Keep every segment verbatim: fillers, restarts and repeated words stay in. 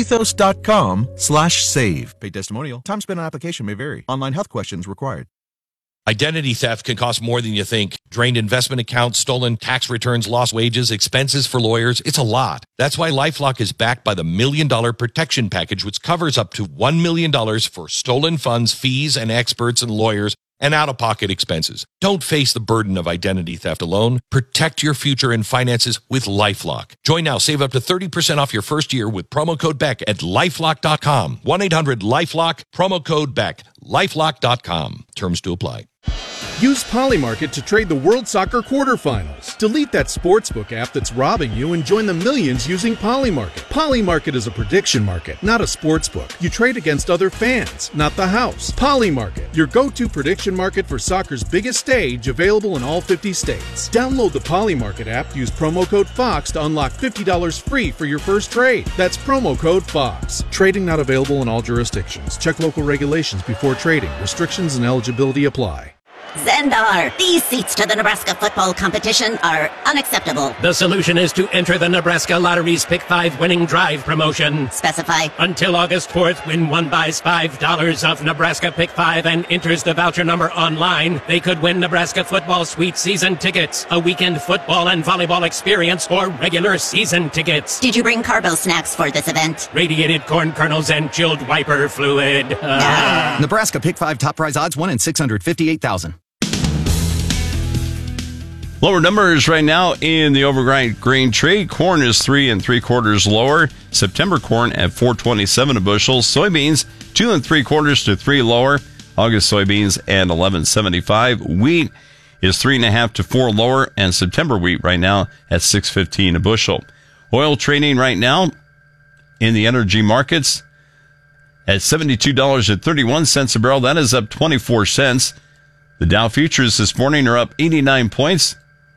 ethos.com slash save. Paid testimonial. Time spent on application may vary. Online health questions required. Identity theft can cost more than you think. Drained investment accounts, stolen tax returns, lost wages, expenses for lawyers. It's a lot. That's why LifeLock is backed by the Million Dollar Protection Package, which covers up to one million dollars for stolen funds, fees, and experts and lawyers, and out-of-pocket expenses. Don't face the burden of identity theft alone. Protect your future and finances with LifeLock. Join now. Save up to thirty percent off your first year with promo code Beck at lifelock dot com. one eight hundred lifelock, promo code Beck. lifelock dot com. Terms to apply. Use Polymarket to trade the World Soccer quarterfinals. Delete that sportsbook app that's robbing you and join the millions using Polymarket. Polymarket is a prediction market, not a sportsbook. You trade against other fans, not the house. Polymarket, your go-to prediction market for soccer's biggest stage, available in all fifty states. Download the Polymarket app, use promo code FOX to unlock fifty dollars free for your first trade. That's promo code FOX. Trading not available in all jurisdictions. Check local regulations before trading. Restrictions and eligibility apply. Zendar, these seats to the Nebraska football competition are unacceptable. The solution is to enter the Nebraska Lottery's Pick five Winning Drive promotion. Specify. Until August fourth, when one buys five dollars of Nebraska Pick five and enters the voucher number online, they could win Nebraska football suite season tickets, a weekend football and volleyball experience, or regular season tickets. Did you bring carbo snacks for this event? Radiated corn kernels and chilled wiper fluid. Ah. Nebraska Pick five top prize odds one in six hundred fifty-eight thousand. Lower numbers right now in the overnight grain trade. Corn is three and three quarters lower. September corn at four twenty-seven a bushel. Soybeans two and three quarters to three lower. August soybeans at eleven seventy-five. Wheat is three and a half to four lower, and September wheat right now at six fifteen a bushel. Oil trading right now in the energy markets at seventy-two dollars and thirty-one cents a barrel. That is up twenty-four cents. The Dow futures this morning are up eighty-nine points.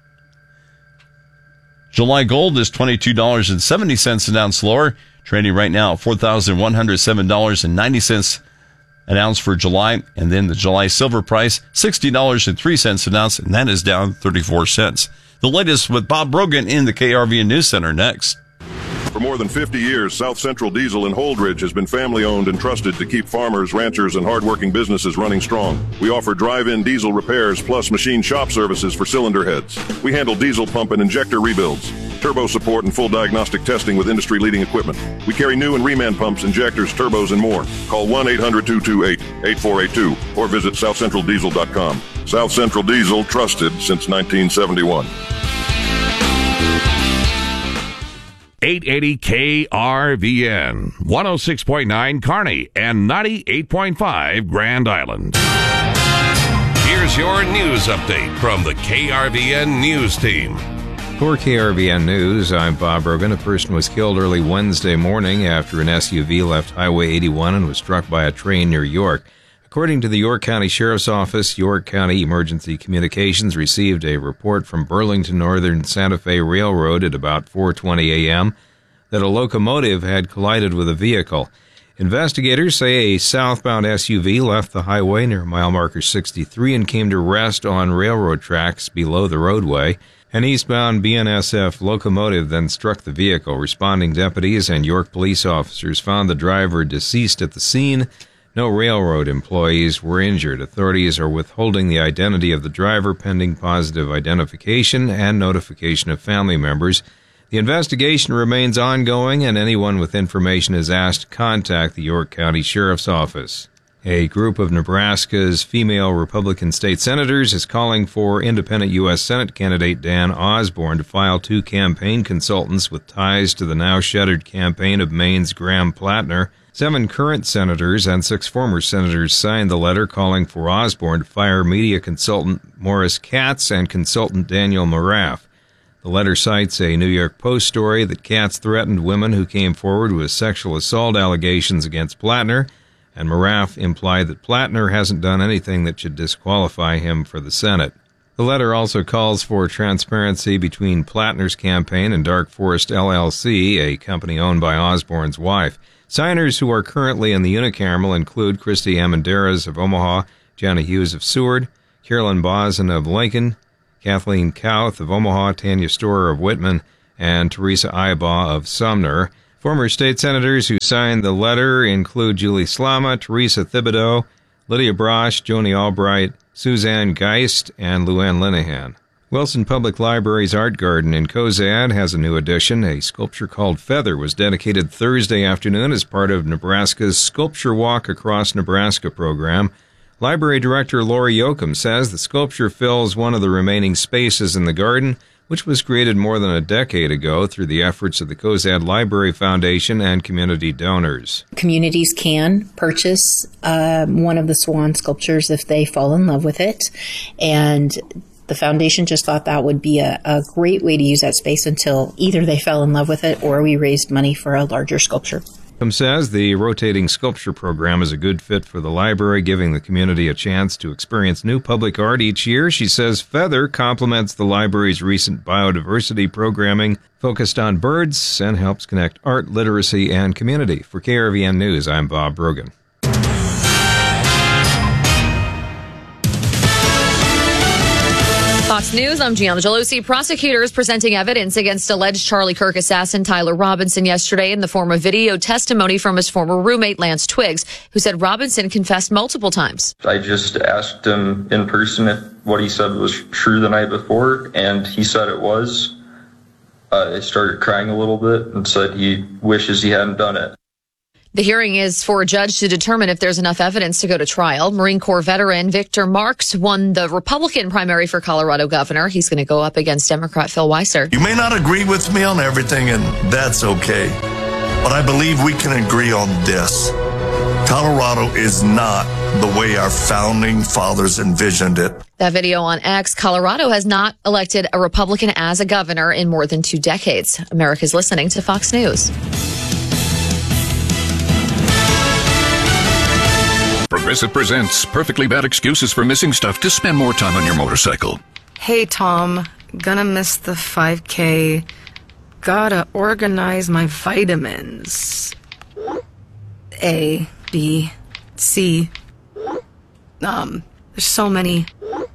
July gold is twenty-two dollars and seventy cents an ounce lower, trading right now at four thousand one hundred seven dollars and ninety cents an ounce for July. And then the July silver price, sixty dollars and three cents an ounce, and that is down thirty-four cents. The latest with Bob Brogan in the K R V N News Center next. For more than fifty years, South Central Diesel in Holdridge has been family-owned and trusted to keep farmers, ranchers, and hardworking businesses running strong. We offer drive-in diesel repairs plus machine shop services for cylinder heads. We handle diesel pump and injector rebuilds, turbo support, and full diagnostic testing with industry-leading equipment. We carry new and reman pumps, injectors, turbos, and more. Call one eight hundred two two eight eight four eight two or visit south central diesel dot com. South Central Diesel, trusted since nineteen seventy-one. eight eighty K R V N, one oh six point nine Kearney, and ninety-eight point five Grand Island. Here's your news update from the K R V N News Team. For K R V N News, I'm Bob Brogan. A person was killed early Wednesday morning after an S U V left Highway eighty-one and was struck by a train near York. According to the York County Sheriff's Office, York County Emergency Communications received a report from Burlington Northern Santa Fe Railroad at about four twenty a.m. that a locomotive had collided with a vehicle. Investigators say a southbound S U V left the highway near mile marker sixty-three and came to rest on railroad tracks below the roadway. An eastbound B N S F locomotive then struck the vehicle. Responding deputies and York police officers found the driver deceased at the scene. No railroad employees were injured. Authorities are withholding the identity of the driver pending positive identification and notification of family members. The investigation remains ongoing, and anyone with information is asked to contact the York County Sheriff's Office. A group of Nebraska's female Republican state senators is calling for independent U S Senate candidate Dan Osborne to file two campaign consultants with ties to the now-shuttered campaign of Maine's Graham Plattner. Seven current senators and six former senators signed the letter calling for Osborne to fire media consultant Morris Katz and consultant Daniel Maraff. The letter cites a New York Post story that Katz threatened women who came forward with sexual assault allegations against Plattner, and Maraff implied that Plattner hasn't done anything that should disqualify him for the Senate. The letter also calls for transparency between Plattner's campaign and Dark Forest L L C, a company owned by Osborne's wife. Signers who are currently in the unicameral include Christy Amenderas of Omaha, Jana Hughes of Seward, Carolyn Bosin of Lincoln, Kathleen Kauth of Omaha, Tanya Storer of Whitman, and Teresa Ibaugh of Sumner. Former state senators who signed the letter include Julie Slama, Teresa Thibodeau, Lydia Brosh, Joni Albright, Suzanne Geist, and Luann Linehan. Wilson Public Library's Art Garden in Cozad has a new addition. A sculpture called Feather was dedicated Thursday afternoon as part of Nebraska's Sculpture Walk Across Nebraska program. Library Director Lori Yoakum says the sculpture fills one of the remaining spaces in the garden, which was created more than a decade ago through the efforts of the Cozad Library Foundation and community donors. Communities can purchase uh, one of the swan sculptures if they fall in love with it, and the foundation just thought that would be a, a great way to use that space until either they fell in love with it or we raised money for a larger sculpture. Yoakum says the rotating sculpture program is a good fit for the library, giving the community a chance to experience new public art each year. She says Feather complements the library's recent biodiversity programming focused on birds and helps connect art, literacy, and community. For K R V N News, I'm Bob Brogan. Fox News, I'm Gianna Gelosi. Prosecutors presenting evidence against alleged Charlie Kirk assassin Tyler Robinson yesterday in the form of video testimony from his former roommate Lance Twiggs, who said Robinson confessed multiple times. I just asked him in person if what he said was true the night before, and he said it was. Uh, I started crying a little bit and said he wishes he hadn't done it. The hearing is for a judge to determine if there's enough evidence to go to trial. Marine Corps veteran Victor Marks won the Republican primary for Colorado governor. He's going to go up against Democrat Phil Weiser. You may not agree with me on everything, and that's okay. But I believe we can agree on this. Colorado is not the way our founding fathers envisioned it. That video on X, Colorado has not elected a Republican as a governor in more than two decades. America's listening to Fox News. Progressive presents Perfectly Bad Excuses for Missing Stuff to Spend More Time on Your Motorcycle. Hey, Tom. Gonna miss the five K. Gotta organize my vitamins. A, B, C. Um, there's so many.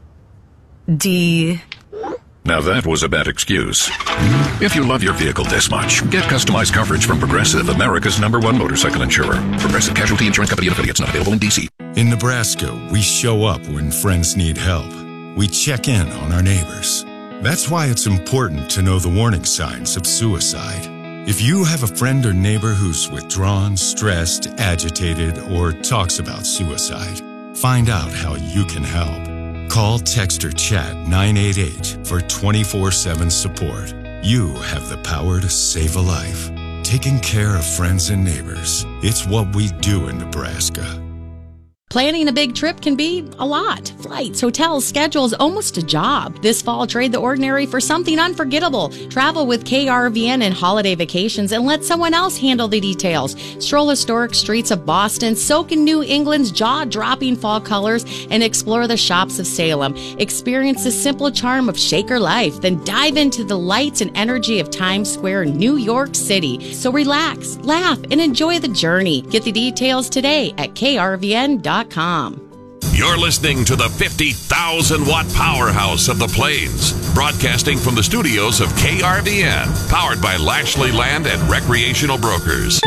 D. Now that was a bad excuse. If you love your vehicle this much, get customized coverage from Progressive, America's number one motorcycle insurer. Progressive Casualty Insurance Company and affiliates, not available in D C. In Nebraska, we show up when friends need help. We check in on our neighbors. That's why it's important to know the warning signs of suicide. If you have a friend or neighbor who's withdrawn, stressed, agitated, or talks about suicide, find out how you can help. Call, text, or chat nine eight eight for twenty-four seven support. You have the power to save a life. Taking care of friends and neighbors. It's what we do in Nebraska. Planning a big trip can be a lot. Flights, hotels, schedules, almost a job. This fall, trade the ordinary for something unforgettable. Travel with K R V N and Holiday Vacations and let someone else handle the details. Stroll historic streets of Boston, soak in New England's jaw-dropping fall colors, and explore the shops of Salem. Experience the simple charm of Shaker life, then dive into the lights and energy of Times Square, New York City. So relax, laugh, and enjoy the journey. Get the details today at K R V N dot com. You're listening to the fifty thousand watt powerhouse of the Plains, broadcasting from the studios of K R V N, powered by Lashley Land and Recreational Brokers.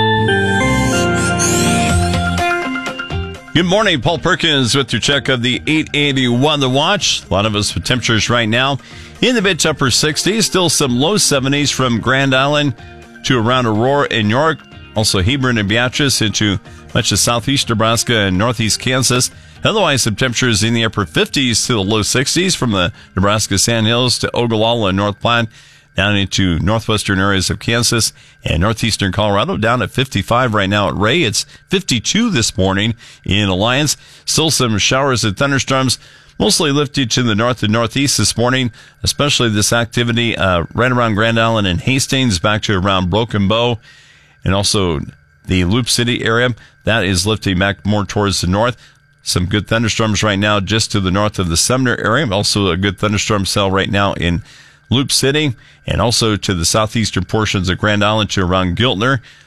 Good morning, Paul Perkins with your check of the eight eighty-one The Watch. A lot of us with temperatures right now in the mid to upper sixties, still some low seventies from Grand Island to around Aurora and York. Also Hebron and Beatrice into much of southeast Nebraska and northeast Kansas. Otherwise, some temperatures in the upper fifties to the low sixties from the Nebraska Sandhills to Ogallala and North Platte, down into northwestern areas of Kansas and northeastern Colorado, down at fifty-five right now at Ray. It's fifty-two this morning in Alliance. Still some showers and thunderstorms, mostly lifted to the north and northeast this morning, especially this activity uh, right around Grand Island and Hastings, back to around Broken Bow, and also the Loop City area. That is lifting back more towards the north. Some good thunderstorms right now just to the north of the Sumner area. Also a good thunderstorm cell right now in Loop City, and also to the southeastern portions of Grand Island to around Giltner.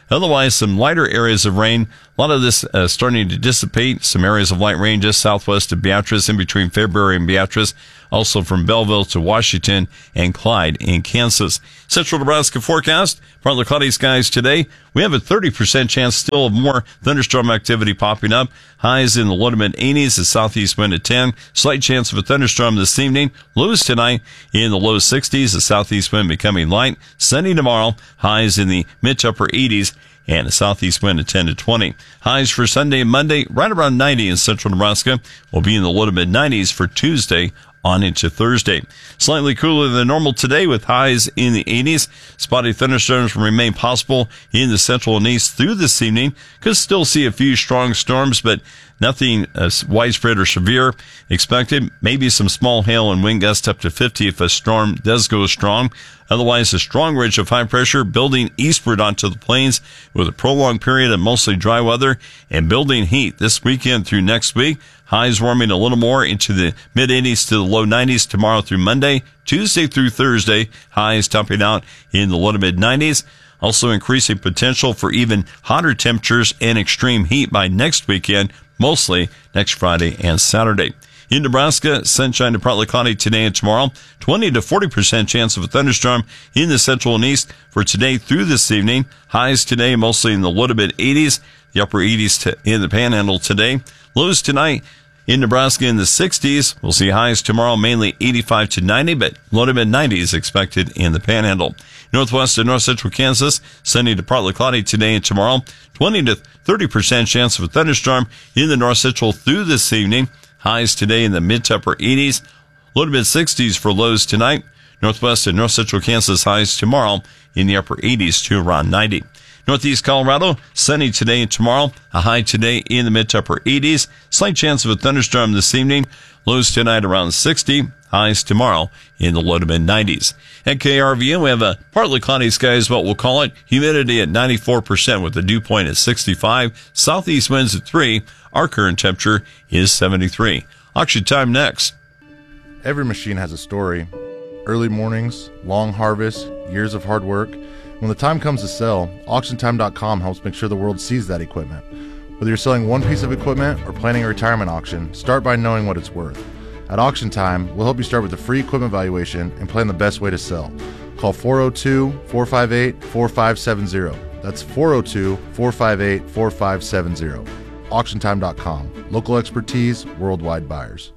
Otherwise, some lighter areas of rain. A lot of this uh, starting to dissipate. Some areas of light rain just southwest of Beatrice, in between Fairbury and Beatrice. Also from Belleville to Washington and Clyde in Kansas. Central Nebraska forecast. Partly cloudy skies today. We have a thirty percent chance still of more thunderstorm activity popping up. Highs in the low to mid eighties. A southeast wind at ten. Slight chance of a thunderstorm this evening. Lows tonight in the low sixties. The southeast wind becoming light. Sunny tomorrow. Highs in the mid to upper eighties. And a southeast wind at ten to twenty. Highs for Sunday and Monday right around ninety in central Nebraska. Will be in the low to mid nineties for Tuesday on into Thursday. Slightly cooler than normal today with highs in the eighties. Spotty thunderstorms will remain possible in the central and east through this evening. Could still see a few strong storms, but nothing uh, widespread or severe expected. Maybe some small hail and wind gusts up to fifty if a storm does go strong. Otherwise, a strong ridge of high pressure building eastward onto the plains with a prolonged period of mostly dry weather and building heat this weekend through next week. Highs warming a little more into the mid eighties to the low nineties tomorrow through Monday. Tuesday through Thursday, highs topping out in the low to mid nineties. Also increasing potential for even hotter temperatures and extreme heat by next weekend, mostly next Friday and Saturday. In Nebraska, sunshine to partly cloudy today and tomorrow. twenty to forty percent chance of a thunderstorm in the central and east for today through this evening. Highs today mostly in the low to mid eighties. The upper eighties to, in the panhandle today. Lows tonight in Nebraska in the sixties. We'll see highs tomorrow mainly eighty-five to ninety, but low to mid nineties expected in the panhandle. Northwest and north central Kansas, sunny to partly cloudy today and tomorrow. twenty to thirty percent chance of a thunderstorm in the north central through this evening. Highs today in the mid to upper eighties. Low to mid sixties for lows tonight. Northwest and north central Kansas highs tomorrow in the upper eighties to around ninety. Northeast Colorado, sunny today and tomorrow. A high today in the mid to upper eighties. Slight chance of a thunderstorm this evening. Lows tonight around sixty. Highs tomorrow in the low to mid nineties. At K R V N, we have a partly cloudy sky is what we'll call it. Humidity at ninety-four percent with the dew point at sixty-five. Southeast winds at three. Our current temperature is seventy-three. Auction time next. Every machine has a story. Early mornings, long harvests, years of hard work. When the time comes to sell, auction time dot com helps make sure the world sees that equipment. Whether you're selling one piece of equipment or planning a retirement auction, start by knowing what it's worth. At Auction Time, we'll help you start with a free equipment valuation and plan the best way to sell. Call four oh two, four five eight, four five seven zero. That's four oh two, four five eight, four five seven zero. auction time dot com. Local expertise, worldwide buyers.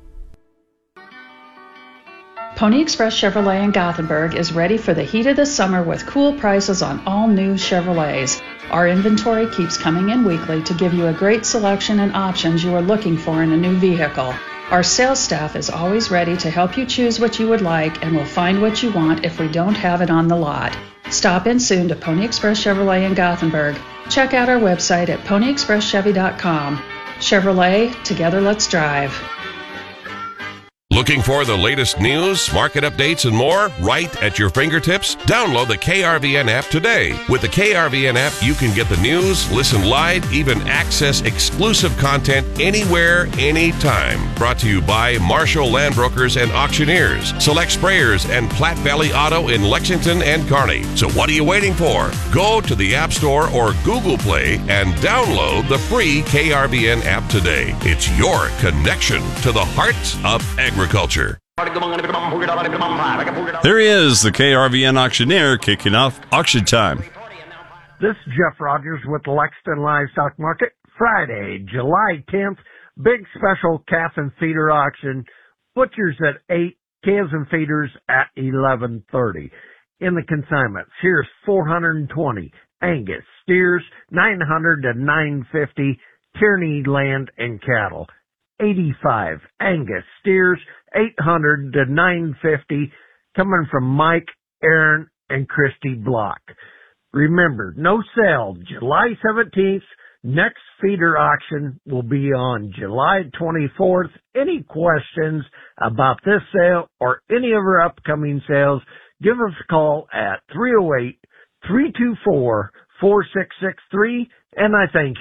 Pony Express Chevrolet in Gothenburg is ready for the heat of the summer with cool prices on all new Chevrolets. Our inventory keeps coming in weekly to give you a great selection and options you are looking for in a new vehicle. Our sales staff is always ready to help you choose what you would like and will find what you want if we don't have it on the lot. Stop in soon to Pony Express Chevrolet in Gothenburg. Check out our website at pony express chevy dot com. Chevrolet, together let's drive. Looking for the latest news, market updates, and more right at your fingertips? Download the K R V N app today. With the K R V N app, you can get the news, listen live, even access exclusive content anywhere, anytime. Brought to you by Marshall Land Brokers and Auctioneers, Select Sprayers, and Platte Valley Auto in Lexington and Kearney. So what are you waiting for? Go to the App Store or Google Play and download the free K R V N app today. It's your connection to the heart of agriculture. Agriculture. There he is, the K R V N auctioneer, kicking off auction time. This is Jeff Rogers with the Lexington Livestock Market. Friday, July tenth, big special calf and feeder auction. Butchers at eight, calves and feeders at eleven thirty. In the consignments, here's four hundred twenty Angus steers, nine hundred to nine fifty Tierney land and cattle. eighty-five Angus steers, eight hundred to nine fifty, coming from Mike, Aaron, and Christy Block. Remember, no sale July seventeenth. Next feeder auction will be on July twenty-fourth. Any questions about this sale or any of our upcoming sales, give us a call at three oh eight, three two four, four six six three, and I thank you.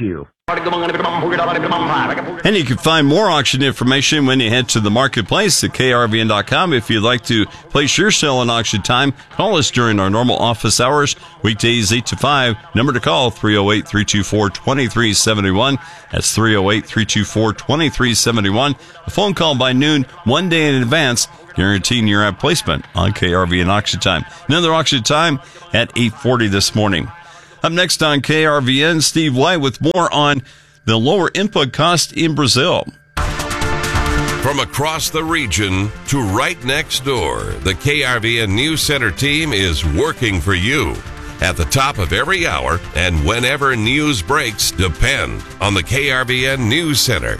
And you can find more auction information when you head to the marketplace at K R V N dot com. If you'd like to place your sale on auction time, call us during our normal office hours, weekdays eight to five. Number to call, three oh eight, three two four, two three seven one. That's three oh eight, three two four, two three seven one. A phone call by noon, one day in advance, guaranteeing your app placement on K R V N auction time. Another auction time at eight forty this morning. Up next on K R V N, Steve White with more on the lower input cost in Brazil. From across the region to right next door, the K R V N News Center team is working for you. At the top of every hour and whenever news breaks, depend on the K R V N News Center.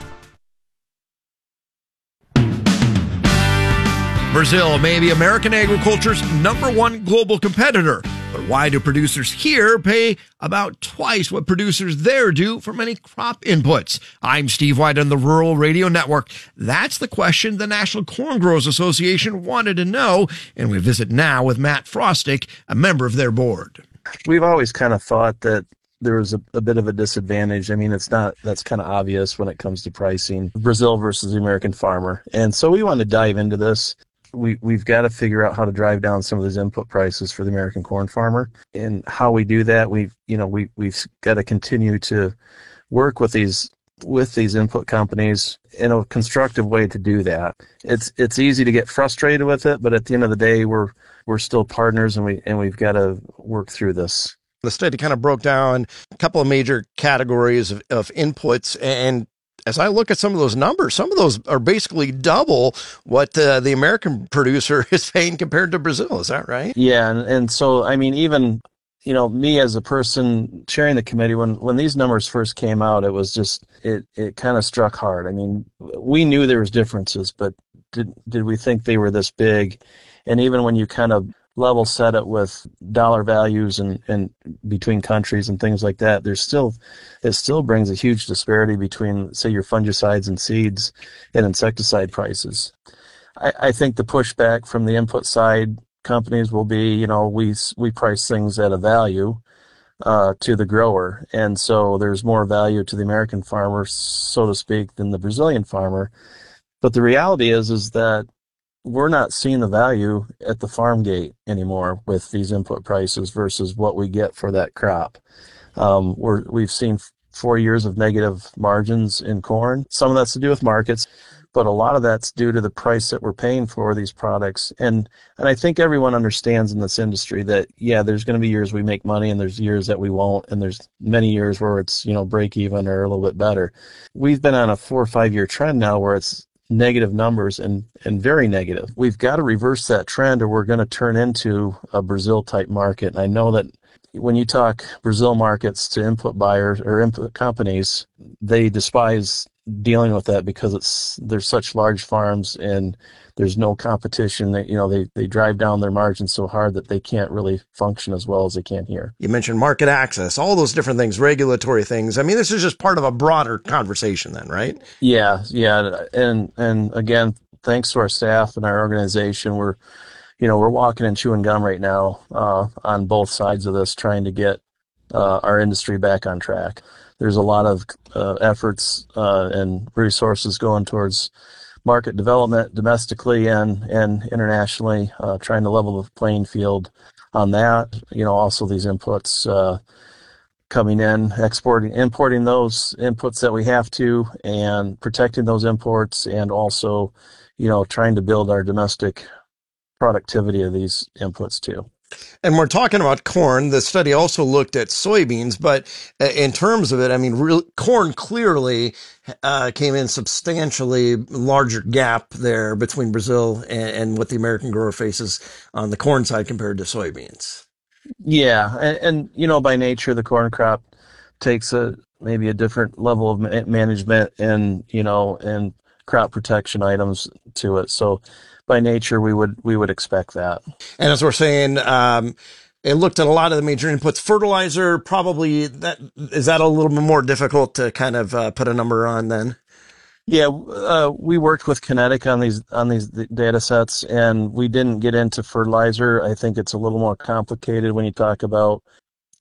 Brazil may be American agriculture's number one global competitor, but why do producers here pay about twice what producers there do for many crop inputs? I'm Steve White on the Rural Radio Network. That's the question the National Corn Growers Association wanted to know, and we visit now with Matt Frostick, a member of their board. We've always kind of thought that there was a, a bit of a disadvantage. I mean, it's not, that's kind of obvious when it comes to pricing Brazil versus the American farmer. And so we want to dive into this. We, we've got to figure out how to drive down some of those input prices for the American corn farmer. And how we do that, we've, you know, we, we've got to continue to work with these, with these input companies in a constructive way to do that. It's, it's easy to get frustrated with it, but at the end of the day, we're, we're still partners, and we, and we've got to work through this. The study kind of broke down a couple of major categories of, of inputs, and as I look at some of those numbers, some of those are basically double what uh, the American producer is paying compared to Brazil. Is that right? Yeah. And, and so, I mean, even, you know, me as a person chairing the committee, when, when these numbers first came out, it was just, it, it kind of struck hard. I mean, we knew there was differences, but did, did we think they were this big? And even when you kind of level set it with dollar values and, and between countries and things like that, there's still, it still brings a huge disparity between, say, your fungicides and seeds and insecticide prices. I, I think the pushback from the input side companies will be, you know, we, we price things at a value uh, to the grower. And so there's more value to the American farmer, so to speak, than the Brazilian farmer. But the reality is, is that we're not seeing the value at the farm gate anymore with these input prices versus what we get for that crop. Um, we're, we've seen four years of negative margins in corn. Some of that's to do with markets, but a lot of that's due to the price that we're paying for these products. And, and I think everyone understands in this industry that, yeah, there's going to be years we make money and there's years that we won't. And there's many years where it's, you know, break even or a little bit better. We've been on a four or five year trend now where it's negative numbers and, and very negative. We've got to reverse that trend or we're going to turn into a Brazil type market. And I know that when you talk Brazil markets to input buyers or input companies, they despise dealing with that because it's, there's such large farms and there's no competition. That, you know, they, they drive down their margins so hard that they can't really function as well as they can here. You mentioned market access, all those different things, regulatory things. I mean, this is just part of a broader conversation then, right? Yeah. Yeah. And, and again, thanks to our staff and our organization, we're, you know, we're walking and chewing gum right now, uh, on both sides of this, trying to get, uh, our industry back on track. There's a lot of, uh, efforts, uh, and resources going towards market development domestically and, and internationally, uh, trying to level the playing field on that. You know, also these inputs, uh, coming in, exporting, importing those inputs that we have to and protecting those imports, and also, you know, trying to build our domestic productivity of these inputs too. And we're talking about corn. The study also looked at soybeans, but in terms of it, I mean, real, corn clearly uh, came in substantially larger gap there between Brazil and, and what the American grower faces on the corn side compared to soybeans. Yeah, and, and you know, by nature, the corn crop takes a maybe a different level of ma- management and you know and crop protection items to it. So by nature, we would we would expect that. And as we're saying, um, it looked at a lot of the major inputs. Fertilizer, probably that is that a little bit more difficult to kind of uh, put a number on then. Yeah, uh, we worked with Kinetic on these on these data sets, and we didn't get into fertilizer. I think it's a little more complicated when you talk about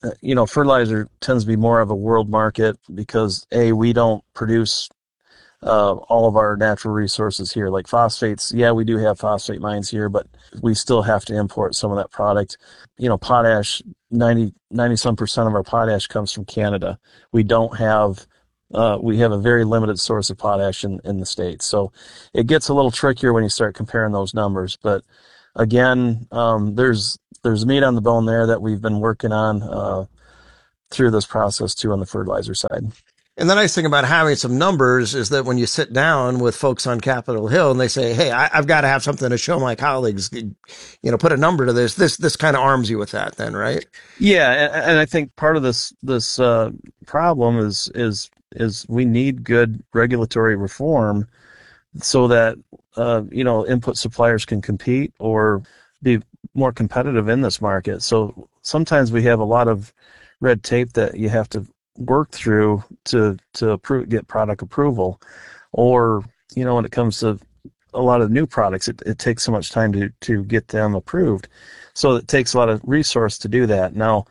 you know, fertilizer tends to be more of a world market because, A, we don't produce uh, all of our natural resources here. Like phosphates, yeah, we do have phosphate mines here, but we still have to import some of that product. You know, potash, ninety, ninety some percent of our potash comes from Canada. We don't have, uh, we have a very limited source of potash in, in the States. So it gets a little trickier when you start comparing those numbers. But again, um, there's, there's meat on the bone there that we've been working on, uh, through this process too on the fertilizer side. And the nice thing about having some numbers is that when you sit down with folks on Capitol Hill and they say, hey, I, I've got to have something to show my colleagues, you know, put a number to this, this, this kind of arms you with that then, right? Yeah. And, and I think part of this, this, uh, problem is, is, is we need good regulatory reform so that, uh, you know, input suppliers can compete or be more competitive in this market. So sometimes we have a lot of red tape that you have to work through to to approve, get product approval, or you know when it comes to a lot of new products, it, it takes so much time to to get them approved, so it takes a lot of resource to do that. Now,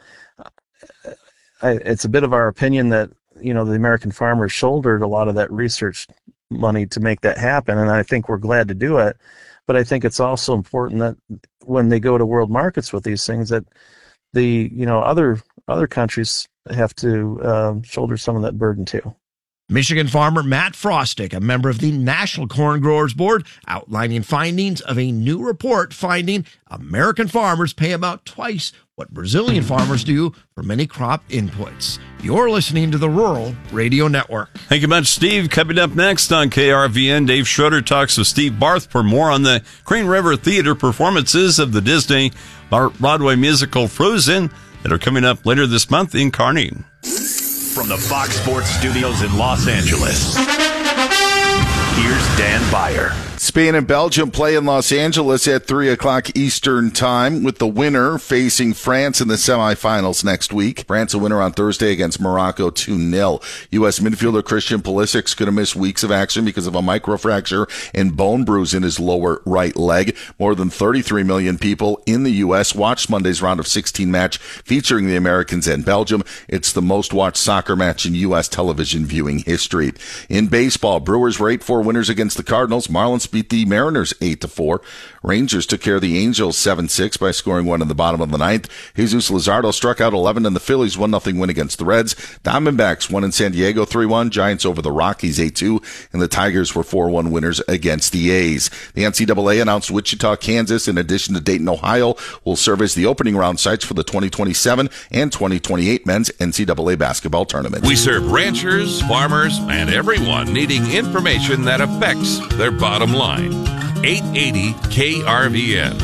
I, it's a bit of our opinion that you know the American farmers shouldered a lot of that research money to make that happen, and I think we're glad to do it. But I think it's also important that when they go to world markets with these things, that the you know other other countries have to um, shoulder some of that burden too. Michigan farmer Matt Frostic, a member of the National Corn Growers Board, outlining findings of a new report finding American farmers pay about twice what Brazilian farmers do for many crop inputs. You're listening to the Rural Radio Network. Thank you much, Steve. Coming up next on K R V N, Dave Schroeder talks with Steve Barth for more on the Crane River Theater performances of the Disney Broadway musical Frozen that are coming up later this month in Kearney. From the Fox Sports Studios in Los Angeles, here's Dan Beyer. Spain and Belgium play in Los Angeles at three o'clock Eastern Time, with the winner facing France in the semifinals next week. France a winner on Thursday against Morocco two nil. U S midfielder Christian Pulisic's going to miss weeks of action because of a microfracture and bone bruise in his lower right leg. More than thirty-three million people in the U S watched Monday's round of sixteen match featuring the Americans and Belgium. It's the most watched soccer match in U S television viewing history. In baseball, Brewers were eight four winners against the Cardinals. Marlins beat the Mariners eight to four. Rangers took care of the Angels seven six by scoring one in the bottom of the ninth. Jesus Luzardo struck out eleven, and the Phillies one nothing win against the Reds. Diamondbacks won in San Diego three one. Giants over the Rockies eight two, and the Tigers were four one winners against the A's. The N C double A announced Wichita, Kansas, in addition to Dayton, Ohio, will serve as the opening round sites for the twenty twenty-seven and twenty twenty-eight men's N C double A basketball tournament. We serve ranchers, farmers, and everyone needing information that affects their bottom line. eight eighty K R V N.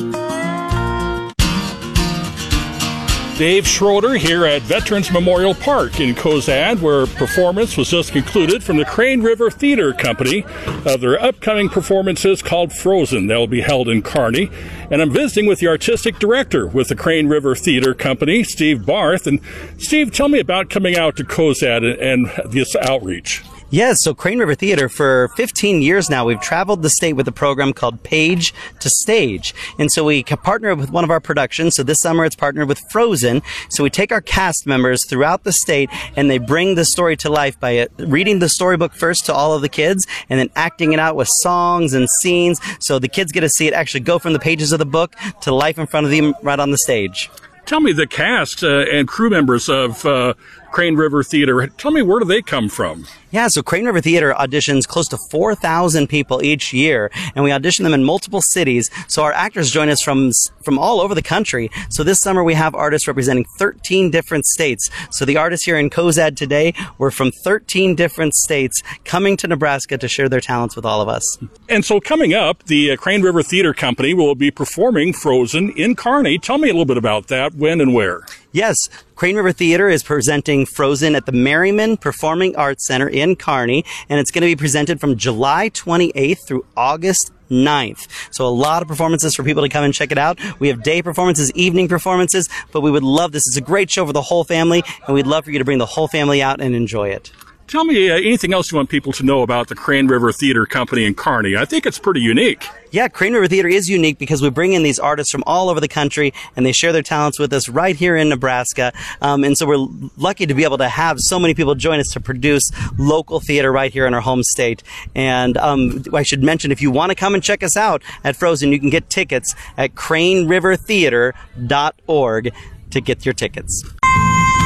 Dave Schroeder here at Veterans Memorial Park in Cozad, where performance was just concluded from the Crane River Theater Company of their upcoming performances called Frozen. They'll be held in Kearney. And I'm visiting with the artistic director with the Crane River Theater Company, Steve Barth. And Steve, tell me about coming out to Cozad and, and this outreach. Yes, so Crane River Theater, for fifteen years now, we've traveled the state with a program called Page to Stage. And so we partnered with one of our productions. So this summer it's partnered with Frozen. So we take our cast members throughout the state and they bring the story to life by reading the storybook first to all of the kids and then acting it out with songs and scenes. So the kids get to see it actually go from the pages of the book to life in front of them right on the stage. Tell me the cast uh, and crew members of uh, Crane River Theater. Tell me, where do they come from? Yeah, so Crane River Theater auditions close to four thousand people each year, and we audition them in multiple cities. So our actors join us from from all over the country. So this summer we have artists representing thirteen different states. So the artists here in Cozad today were from thirteen different states coming to Nebraska to share their talents with all of us. And so coming up, the uh, Crane River Theater Company will be performing Frozen in Kearney. Tell me a little bit about that, when and where. Yes, Crane River Theater is presenting Frozen at the Merriman Performing Arts Center in Kearney, and it's going to be presented from July twenty-eighth through August ninth. So a lot of performances for people to come and check it out. We have day performances, evening performances, but we would love this. It's a great show for the whole family, and we'd love for you to bring the whole family out and enjoy it. Tell me uh, anything else you want people to know about the Crane River Theater Company in Kearney. I think it's pretty unique. Yeah, Crane River Theater is unique because we bring in these artists from all over the country, and they share their talents with us right here in Nebraska. Um, and so we're lucky to be able to have so many people join us to produce local theater right here in our home state. And um, I should mention, if you want to come and check us out at Frozen, you can get tickets at crane river theater dot org to get your tickets.